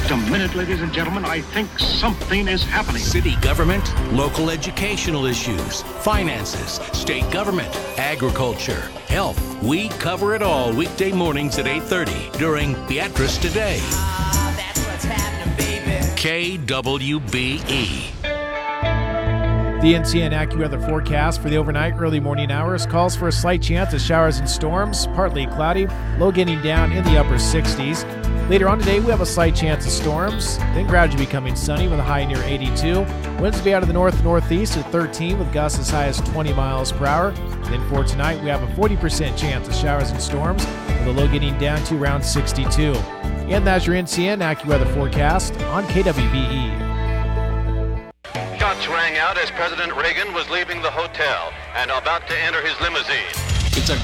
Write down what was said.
Just a minute, ladies and gentlemen. I think something is happening. City government, local educational issues, finances, state government, agriculture, health. We cover it all weekday mornings at 8:30 during Beatrice Today. That's what's happening, baby. KWBE. The NCN AccuWeather forecast for the overnight early morning hours calls for a slight chance of showers and storms, partly cloudy, low getting down in the upper 60s. Later on today, we have a slight chance of storms, then gradually becoming sunny with a high near 82. Winds will be out of the north-northeast at 13 with gusts as high as 20 miles per hour. Then for tonight, we have a 40% chance of showers and storms with a low getting down to around 62. And that's your NCN AccuWeather forecast on KWBE. Shots rang out as President Reagan was leaving the hotel and about to enter his limousine. It's a